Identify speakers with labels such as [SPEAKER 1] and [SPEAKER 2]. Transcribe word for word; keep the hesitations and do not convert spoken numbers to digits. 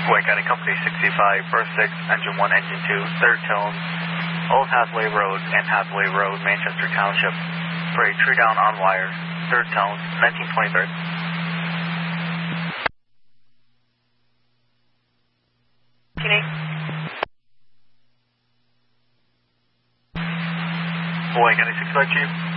[SPEAKER 1] Hawaii County Company sixty-five, first six, engine one, engine two, third tone, Old Hathaway Road and Hathaway Road, Manchester Township, for a tree down on wire, third tone, nineteen twenty-third. Hawaii County sixty-five, Chief.